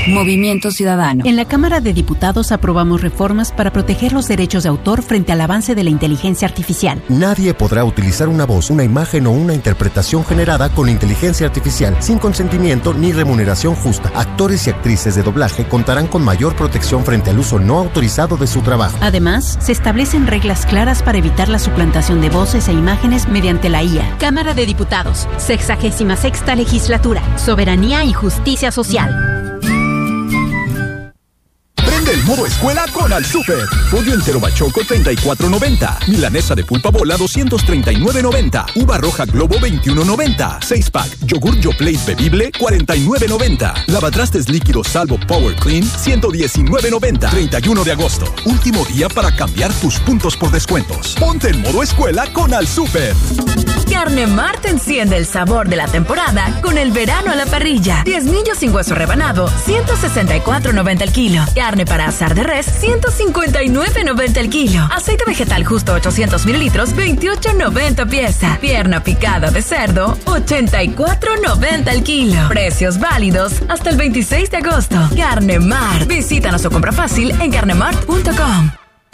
Movimiento Ciudadano. En la Cámara de Diputados aprobamos reformas para proteger los derechos de autor frente al avance de la inteligencia artificial. Nadie podrá utilizar una voz, una imagen o una interpretación generada con inteligencia artificial sin consentimiento ni remuneración justa. Actores y actrices de doblaje contarán con mayor protección frente al uso no autorizado de su trabajo. Además, se establecen reglas claras para evitar la suplantación de voces e imágenes mediante la IA. Cámara de Diputados, 66ª Legislatura. Soberanía y justicia social. El modo escuela con Al Super. Pollo entero bachoco 34.90. Milanesa de pulpa bola 239.90. Uva roja Globo 21.90. 6-pack. Yogur Yoplait bebible 49.90. Lavatrastes líquidos Salvo Power Clean 119.90. 31 de agosto. Último día para cambiar tus puntos por descuentos. Ponte en modo escuela con Al Super. Carne Mart enciende el sabor de la temporada con el verano a la parrilla. 10 millos sin hueso rebanado 164.90 el kilo. Carne para asar de res, 159.90 el kilo. Aceite vegetal justo 800 mililitros, 28.90 pieza. Pierna picada de cerdo, 84.90 el kilo. Precios válidos hasta el 26 de agosto. Carne Mart. Visítanos o compra fácil en carnemart.com.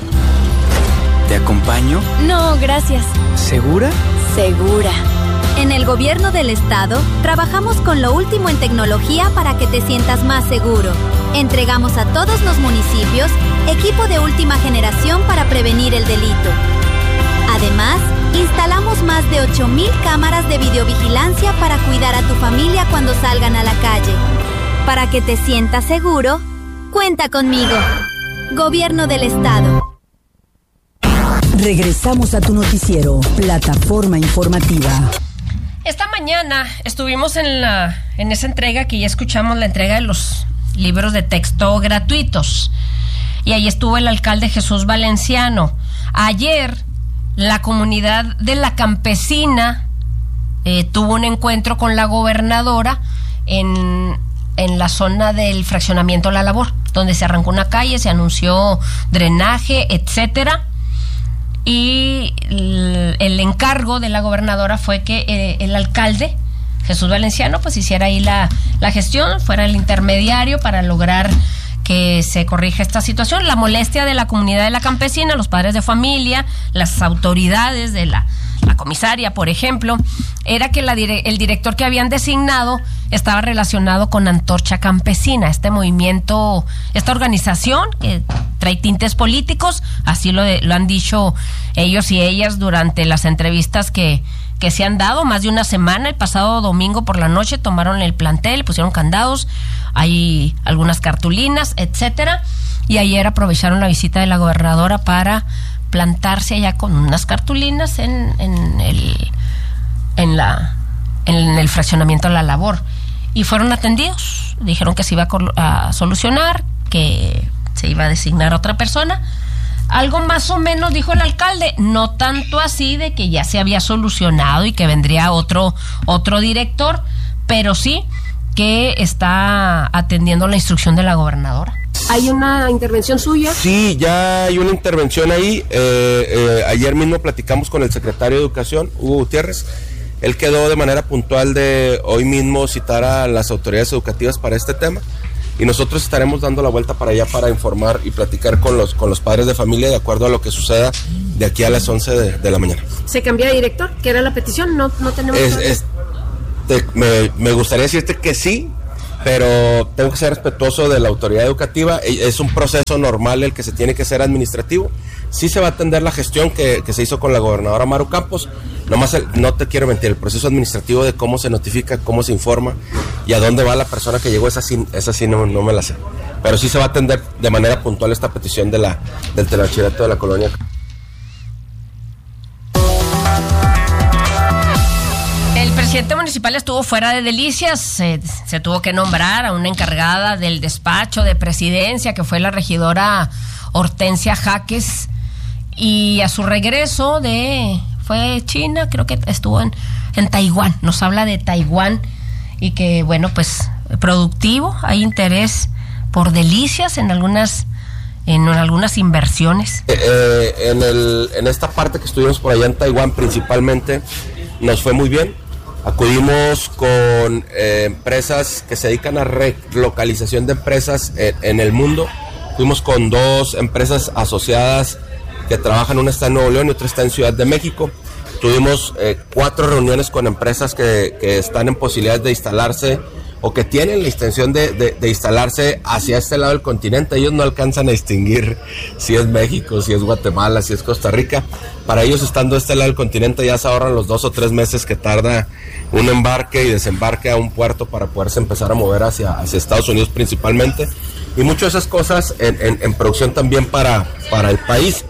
¿Te acompaño? No, gracias. ¿Segura? Segura. En el gobierno del estado, trabajamos con lo último en tecnología para que te sientas más seguro. Entregamos a todos los municipios equipo de última generación para prevenir el delito. Además, instalamos más de 8,000 cámaras de videovigilancia para cuidar a tu familia cuando salgan a la calle. Para que te sientas seguro, cuenta conmigo. Gobierno del estado. Regresamos a tu noticiero, Plataforma Informativa. Esta mañana estuvimos en esa entrega que ya escuchamos, la entrega de los libros de texto gratuitos. Y ahí estuvo el alcalde Jesús Valenciano. Ayer, la comunidad de La Campesina tuvo un encuentro con la gobernadora en la zona del fraccionamiento La Labor, donde se arrancó una calle, se anunció drenaje, etcétera. Y el encargo de la gobernadora fue que el alcalde Jesús Valenciano pues hiciera ahí la gestión, fuera el intermediario para lograr que se corrija esta situación. La molestia de la comunidad de La Campesina, los padres de familia, las autoridades de la comisaria, por ejemplo, era que el director que habían designado estaba relacionado con Antorcha Campesina, este movimiento, esta organización que trae tintes políticos, así lo han dicho ellos y ellas durante las entrevistas que se han dado, más de una semana. El pasado domingo por la noche tomaron el plantel, pusieron candados, hay algunas cartulinas, etcétera, y ayer aprovecharon la visita de la gobernadora para plantarse allá con unas cartulinas en el fraccionamiento La Labor, y fueron atendidos. Dijeron que se iba a solucionar, que se iba a designar a otra persona. Algo más o menos dijo el alcalde, no tanto así de que ya se había solucionado y que vendría otro director, pero sí que está atendiendo la instrucción de la gobernadora. ¿Hay una intervención suya? Sí, ya hay una intervención ahí. Ayer mismo platicamos con el secretario de Educación, Hugo Gutiérrez. Él quedó de manera puntual de hoy mismo citar a las autoridades educativas para este tema. Y nosotros estaremos dando la vuelta para allá para informar y platicar con los padres de familia de acuerdo a lo que suceda de aquí a las 11 de la mañana. ¿Se cambia de director? ¿Que era la petición? No tenemos... Me gustaría decirte que sí, pero tengo que ser respetuoso de la autoridad educativa. Es un proceso normal el que se tiene que hacer administrativo. Sí se va a atender la gestión que se hizo con la gobernadora Maru Campos. Nomás no te quiero mentir, el proceso administrativo de cómo se notifica, cómo se informa y a dónde va la persona que llegó, esa sí no me la sé. Pero sí se va a atender de manera puntual esta petición del telebachillerato de la colonia. El presidente municipal estuvo fuera de Delicias, se tuvo que nombrar a una encargada del despacho de presidencia, que fue la regidora Hortensia Jaques, y a su regreso fue China, creo que estuvo en Taiwán, nos habla de Taiwán, y que bueno, pues productivo, hay interés por Delicias en algunas inversiones. En esta parte que estuvimos por allá en Taiwán principalmente, nos fue muy bien. Acudimos con empresas que se dedican a relocalización de empresas en el mundo. Fuimos con 2 empresas asociadas que trabajan, una está en Nuevo León y otra está en Ciudad de México. Tuvimos 4 reuniones con empresas que están en posibilidades de instalarse o que tienen la intención de instalarse hacia este lado del continente. Ellos no alcanzan a distinguir si es México, si es Guatemala, si es Costa Rica. Para ellos, estando este lado del continente, ya se ahorran los 2 o 3 meses que tarda un embarque y desembarque a un puerto para poderse empezar a mover hacia Estados Unidos principalmente. Y muchas de esas cosas en producción también para el país.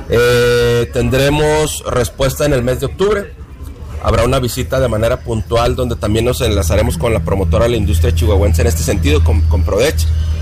Tendremos respuesta en el mes de octubre. Habrá una visita de manera puntual donde también nos enlazaremos con la promotora de la industria chihuahuense en este sentido, con Prodech,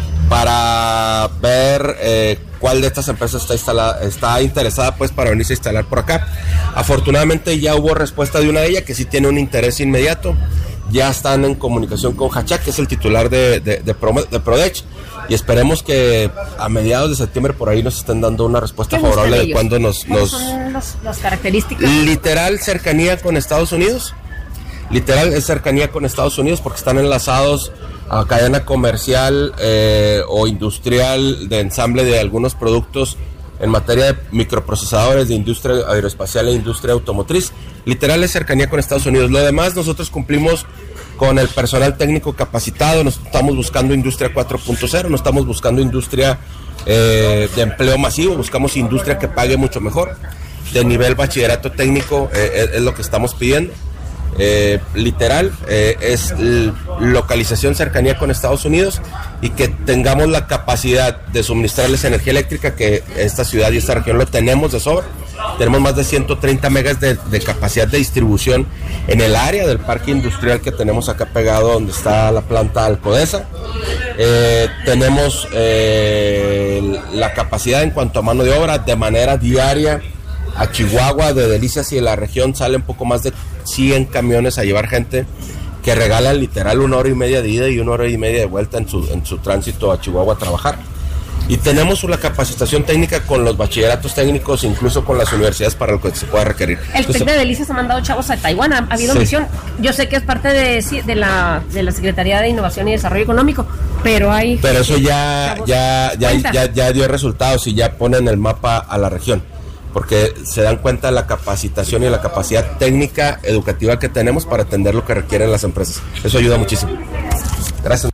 para ver cuál de estas empresas está interesada pues para venirse a instalar por acá. Afortunadamente ya hubo respuesta de una de ellas que sí tiene un interés inmediato. Ya están en comunicación con Hachak, que es el titular de Prodech, y esperemos que a mediados de septiembre por ahí nos estén dando una respuesta favorable de cuándo nos... ¿Cuáles son las características? Literal cercanía con Estados Unidos. Literal es cercanía con Estados Unidos porque están enlazados a cadena comercial o industrial de ensamble de algunos productos en materia de microprocesadores, de industria aeroespacial e industria automotriz. Literal es cercanía con Estados Unidos. Lo demás nosotros cumplimos con el personal técnico capacitado. Nos estamos buscando industria 4.0, no estamos buscando industria de empleo masivo, buscamos industria que pague mucho mejor. De nivel bachillerato técnico es lo que estamos pidiendo. Literal es localización, cercanía con Estados Unidos y que tengamos la capacidad de suministrarles energía eléctrica, que esta ciudad y esta región lo tenemos de sobra. Tenemos más de 130 megas de capacidad de distribución en el área del parque industrial que tenemos acá pegado donde está la planta Alcodesa. Tenemos la capacidad en cuanto a mano de obra de manera diaria. A Chihuahua, de Delicias y de la región salen poco más de 100 camiones a llevar gente que regalan literal 1 hora y media de ida y 1 hora y media de vuelta en su tránsito a Chihuahua a trabajar. Y tenemos una capacitación técnica con los bachilleratos técnicos, incluso con las universidades para lo que se pueda requerir. El TEC de Delicias ha mandado chavos a Taiwán, ha habido misión. Yo sé que es parte de la Secretaría de Innovación y Desarrollo Económico, pero eso ya dio resultados y ya ponen el mapa a la región, porque se dan cuenta de la capacitación y la capacidad técnica educativa que tenemos para atender lo que requieren las empresas. Eso ayuda muchísimo. Gracias.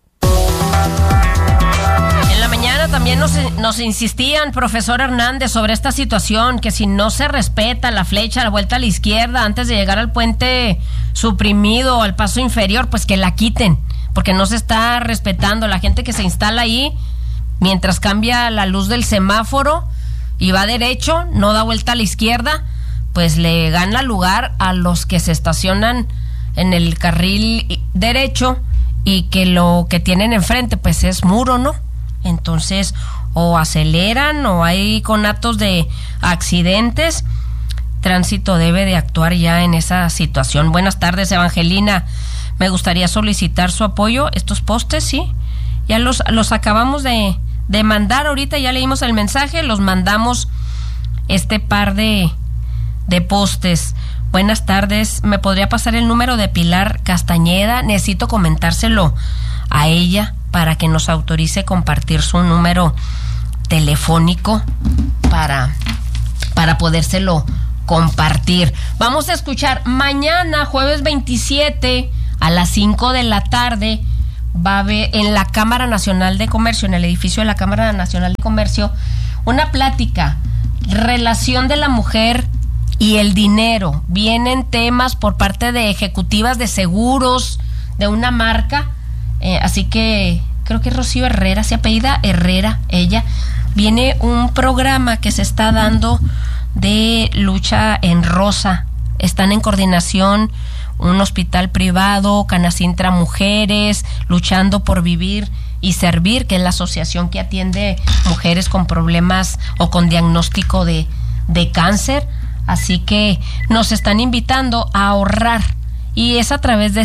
En la mañana también nos insistían, profesor Hernández, sobre esta situación, que si no se respeta la flecha, la vuelta a la izquierda antes de llegar al puente suprimido, al paso inferior, pues que la quiten, porque no se está respetando. La gente que se instala ahí, mientras cambia la luz del semáforo y va derecho, no da vuelta a la izquierda, pues le gana lugar a los que se estacionan en el carril derecho y que lo que tienen enfrente pues es muro, ¿no? Entonces o aceleran o hay conatos de accidentes. Tránsito debe de actuar ya en esa situación. Buenas tardes, Evangelina. Me gustaría solicitar su apoyo. Estos postes, sí, ya los acabamos de mandar ahorita, ya leímos el mensaje, los mandamos este par de postes. Buenas tardes, ¿me podría pasar el número de Pilar Castañeda? Necesito comentárselo a ella para que nos autorice compartir su número telefónico para podérselo compartir. Vamos a escuchar mañana, jueves 27, a las 5 de la tarde, va a haber en la Cámara Nacional de Comercio, en el edificio de la Cámara Nacional de Comercio, una plática, relación de la mujer y el dinero. Vienen temas por parte de ejecutivas de seguros de una marca, así que creo que Rocío Herrera, se apellida Herrera, ella. Viene un programa que se está dando de lucha en rosa. Están en coordinación un hospital privado, Canacintra Mujeres, Luchando por Vivir y Servir, que es la asociación que atiende mujeres con problemas o con diagnóstico de cáncer. Así que nos están invitando a ahorrar, y es a través de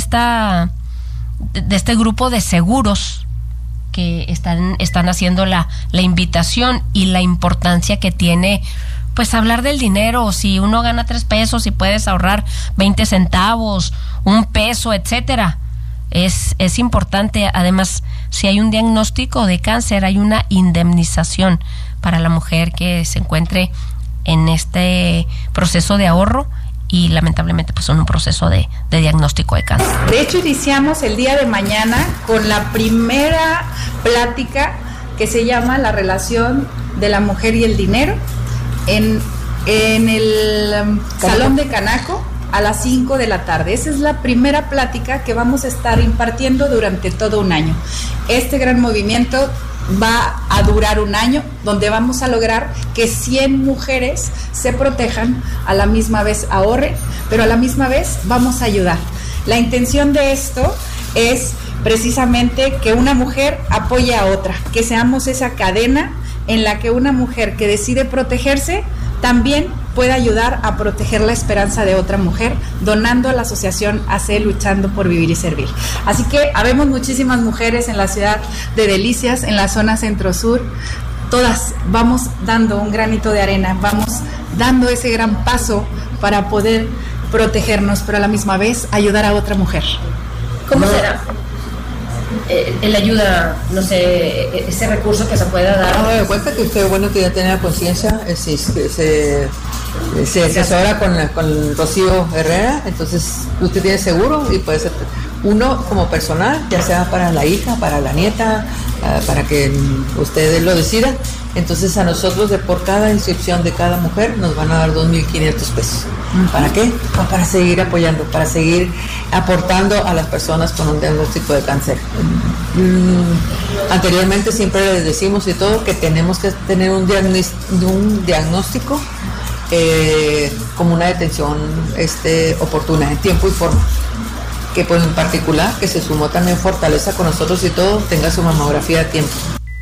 este grupo de seguros que están haciendo la invitación, y la importancia que tiene pues hablar del dinero. Si uno gana 3 pesos y puedes ahorrar 20 centavos, 1 peso, etcétera, es importante. Además, si hay un diagnóstico de cáncer, hay una indemnización para la mujer que se encuentre en este proceso de ahorro y lamentablemente pues en un proceso de diagnóstico de cáncer. De hecho, iniciamos el día de mañana con la primera plática que se llama La relación de la mujer y el dinero en el Salón de Canaco a las 5 de la tarde. Esa es la primera plática que vamos a estar impartiendo durante todo un año. Este gran movimiento va a durar un año, donde vamos a lograr que 100 mujeres se protejan, a la misma vez ahorren, pero a la misma vez vamos a ayudar. La intención de esto es precisamente que una mujer apoye a otra, que seamos esa cadena en la que una mujer que decide protegerse también puede ayudar a proteger la esperanza de otra mujer, donando a la asociación AC Luchando por Vivir y Servir. Así que habemos muchísimas mujeres en la ciudad de Delicias, en la zona centro-sur. Todas vamos dando un granito de arena, vamos dando ese gran paso para poder protegernos, pero a la misma vez ayudar a otra mujer. ¿Cómo será? Él ayuda, no sé, ese recurso que se pueda dar. No, de cuenta que usted, bueno, que ya tiene la conciencia, se asesora con Rocío Herrera, entonces usted tiene seguro y puede ser uno como personal, ya sea para la hija, para la nieta, para que usted lo decida. Entonces a nosotros por cada inscripción de cada mujer nos van a dar 2.500 pesos. ¿Para qué? Para seguir apoyando, para seguir aportando a las personas con un diagnóstico de cáncer. Anteriormente siempre les decimos y todo que tenemos que tener un diagnóstico como una detención oportuna, en tiempo y forma. Que pues en particular, que se sumó también Fortaleza con nosotros y todo, tenga su mamografía a tiempo.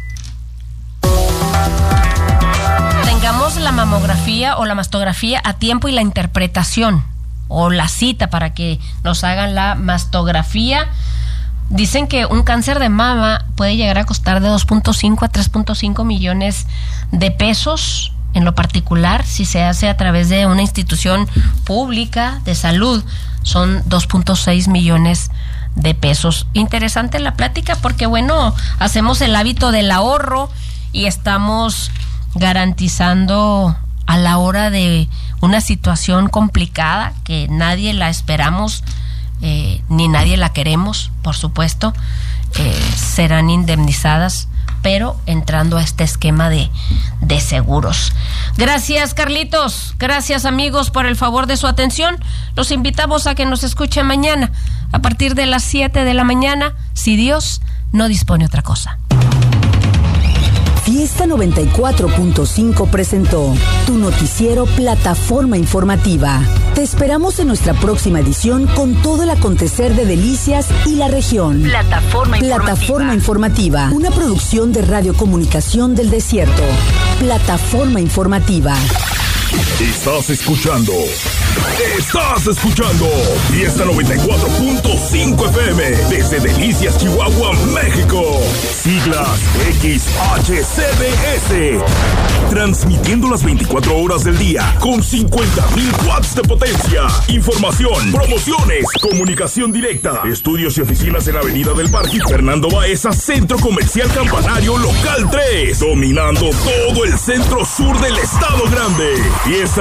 Tengamos la mamografía o la mastografía a tiempo y la interpretación o la cita para que nos hagan la mastografía. Dicen que un cáncer de mama puede llegar a costar de 2.5 a 3.5 millones de pesos. En lo particular, si se hace a través de una institución pública de salud, son 2.6 millones de pesos. Interesante la plática porque, bueno, hacemos el hábito del ahorro y estamos garantizando a la hora de una situación complicada que nadie la esperamos, ni nadie la queremos, por supuesto, serán indemnizadas, pero entrando a este esquema de seguros. Gracias, Carlitos. Gracias, amigos, por el favor de su atención. Los invitamos a que nos escuchen mañana a partir de las 7 de la mañana, si Dios no dispone otra cosa. Fiesta 94.5 presentó tu noticiero Plataforma Informativa. Te esperamos en nuestra próxima edición con todo el acontecer de Delicias y la región. Plataforma Informativa, una producción de Radio Comunicación del Desierto. Plataforma Informativa. Estás escuchando Fiesta 94.5 FM desde Delicias, Chihuahua, México. Siglas XHCDS. Transmitiendo las 24 horas del día con 50,000 watts de potencia. Información, promociones, comunicación directa. Estudios y oficinas en la Avenida del Parque Fernando Baeza, Centro Comercial Campanario Local 3. Dominando todo el centro sur del Estado Grande. Fiesta